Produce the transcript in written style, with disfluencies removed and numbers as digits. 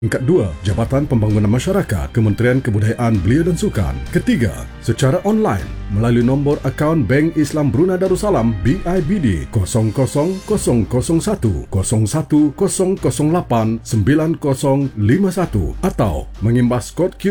Tingkat 2, Jabatan Pembangunan Masyarakat, Kementerian Kebudayaan Belia dan Sukan. Ketiga, secara online melalui nombor akaun Bank Islam Brunei Darussalam BIBD 000001 0100895051 atau mengimbas kod